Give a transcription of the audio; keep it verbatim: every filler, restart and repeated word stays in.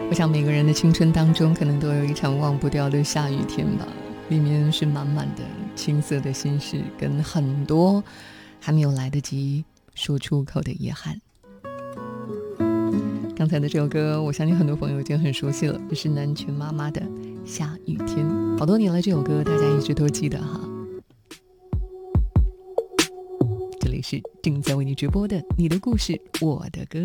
我想每个人的青春当中可能都有一场忘不掉的下雨天吧，里面是满满的青涩的心事，跟很多还没有来得及说出口的遗憾。刚才的这首歌我相信很多朋友已经很熟悉了，这是南拳妈妈的下雨天，好多年了，这首歌大家一直都记得哈。这里是正在为你直播的你的故事我的歌。